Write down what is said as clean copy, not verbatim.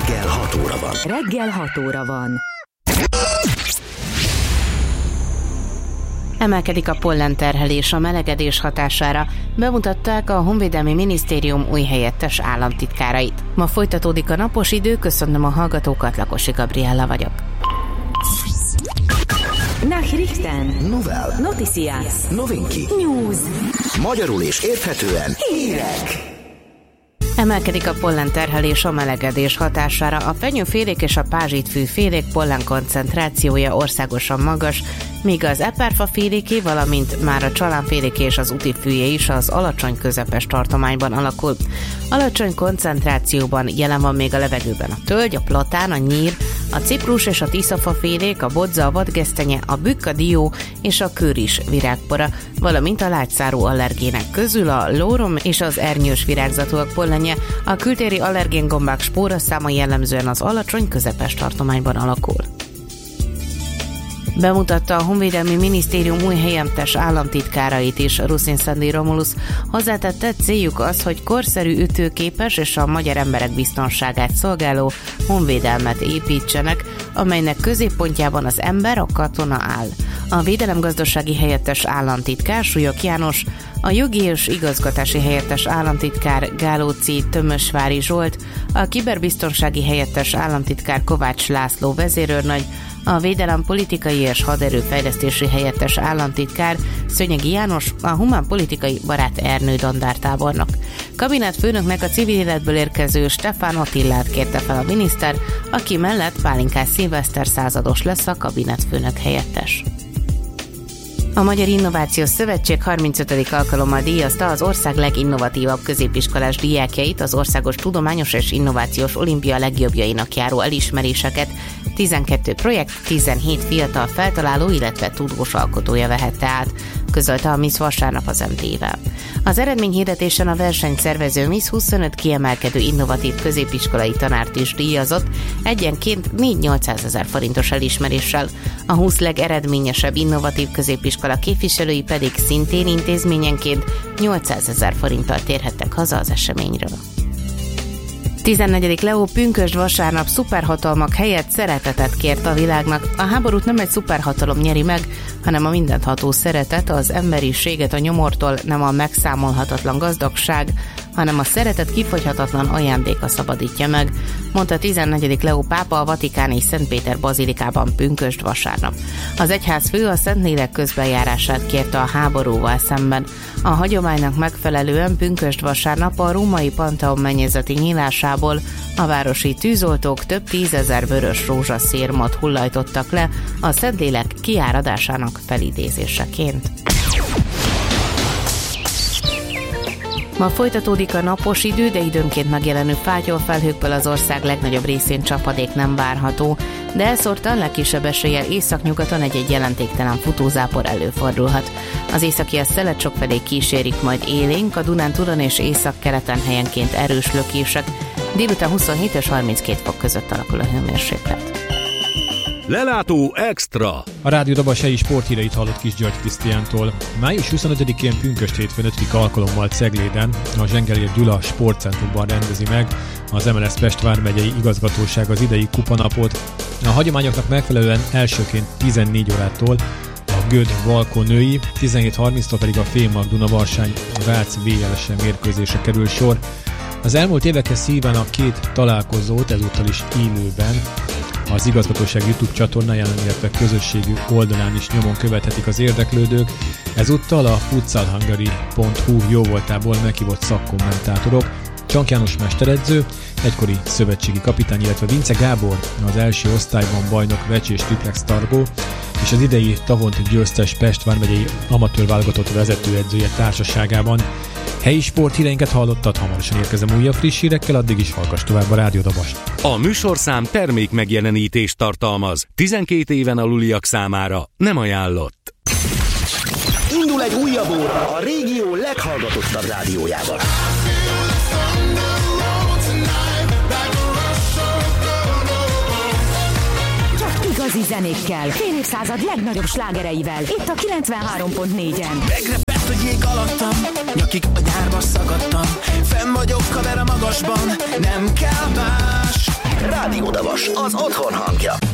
Reggel 6 óra van. Reggel 6 óra van. Emelkedik a pollenterhelés a melegedés hatására, bemutatták a Honvédelmi Minisztérium új helyettes államtitkárait. Ma folytatódik a napos idő, köszönöm a hallgatókat, Lakosi Gabriella vagyok. Nachrichten. Novel. Noticias. Novinki. News. Magyarul és érthetően hírek. Emelkedik a pollenterhelés a melegedés hatására. A fenyőfélék és a pázsitfűfélék pollen koncentrációja országosan magas, míg az eperfaféléké, valamint már a csalánféléké és az utifűjé is az alacsony közepes tartományban alakul. Alacsony koncentrációban jelen van még a levegőben a tölgy, a platán, a nyír, a ciprus és a tiszafafélék, a bodza, a vadgesztenye, a bükk, a dió és a kőris virágpora, valamint a lágyszárú allergének közül a lórom és az ernyős virágzatúak pollenje. A kültéri allergéngombák spóraszáma jellemzően az alacsony közepes tartományban alakul. Bemutatta a Honvédelmi Minisztérium új helyettes államtitkárait is. Ruszin Szandi Romulus hozzátette, céljuk az, hogy korszerű, ütőképes és a magyar emberek biztonságát szolgáló honvédelmet építsenek, amelynek középpontjában az ember, a katona áll. A védelemgazdasági helyettes államtitkár Súlyog János, a jogi és igazgatási helyettes államtitkár Gálóci Tömösvári Zsolt, a kiberbiztonsági helyettes államtitkár Kovács László vezérőrnagy, a védelem politikai és haderőfejlesztési helyettes államtitkár Szönyegi János, a humánpolitikai Barát Ernő dandártábornok. Kabinetfőnöknek a civil életből érkező Stefán Attillát kérte fel a miniszter, aki mellett Pálinkás Szilveszter százados lesz a kabinetfőnök helyettes. A Magyar Innovációs Szövetség 35. alkalommal díjazta az ország leginnovatívabb középiskolás diákjait, az Országos Tudományos és Innovációs Olimpia legjobbjainak járó elismeréseket. 12 projekt, 17 fiatal feltaláló, illetve tudós alkotója vehette át, közölte a Miss vasárnap az MT-vel. Az eredményhirdetésen a versenyszervező Miss 25 kiemelkedő innovatív középiskolai tanárt is díjazott, egyenként 4-800 ezer forintos elismeréssel. A 20 legeredményesebb innovatív középiskola képviselői pedig szintén intézményenként 800 ezer forinttal térhettek haza az eseményről. 14. Leó pünkösd vasárnap szuperhatalmak helyett szeretetet kért a világnak. A háborút nem egy szuperhatalom nyeri meg, hanem a mindentható szeretet, az emberiséget a nyomortól, nem a megszámolhatatlan gazdagság, hanem a szeretet kifogyhatatlan ajándéka szabadítja meg, mondta 14. Leó pápa a vatikáni Szent Péter bazilikában pünkösd vasárnap. Az egyházfő a Szentlélek közbenjárását kérte a háborúval szemben. A hagyománynak megfelelően pünkösd vasárnap a római Pantheon mennyezeti nyílásából a városi tűzoltók több 10 000 vörös rózsaszírmot hullajtottak le a Szentlélek kiáradásának felidézéseként. Ma folytatódik a napos idő, de időnként megjelenő fátyolfelhőkből az ország legnagyobb részén csapadék nem várható, de elszórtan legkisebb eséllyel északnyugaton egy-egy jelentéktelen futózápor előfordulhat. Az északi szelet sokfelé kísérik majd élénk, a Dunántúlon és északkeleten helyenként erős lökések, délután 27 és 32 fok között alakul a hőmérséklet. Lelátó extra! A Rádió Dabas helyi sporthíreit hallott Kis György Krisztiántól. Május 25-én pünkösd hétfőn 5. alkalommal Cegléden, a Zsengelér Gyula Sportcentrumban rendezi meg az MLS Pest vármegyei igazgatóság az idei kupanapot. A hagyományoknak megfelelően elsőként 14 órától a Göd Valkó női, 17:30-tól pedig a Fémag Duna Varsány Vác VLS mérkőzésre kerül sor. Az elmúlt évekhez szíven a két találkozót ezúttal is élőben az igazgatóság YouTube csatornáján, illetve közösségi oldalán is nyomon követhetik az érdeklődők. Ezúttal a futsalhungary.hu jóvoltából meghívott szakkommentátorok, Csank János mesteredző, egykori szövetségi kapitány, illetve Vince Gábor, az első osztályban bajnok Vecsés Triplex Targó, és az idei tavont győztes Pest vármegyei amatőr válogatott vezetőedzője társaságában. Helyi sporthíreinket hallottad, hamarosan érkezem újabb friss hírekkel, addig is hallgass tovább a Rádió Dabast. A műsorszám termék megjelenítést tartalmaz. 12 éven aluliak számára nem ajánlott. Indul egy újabb óra a régió leghallgatottabb rádiójában. Igazi zenékkel, fél évszázad legnagyobb slágereivel, itt a 93.4-en. Megrepett a jég alattam, nyakig a nyárba szagadtam, fenn vagyok haver a magasban, nem kell más. Rádió Davas, az otthon hangja.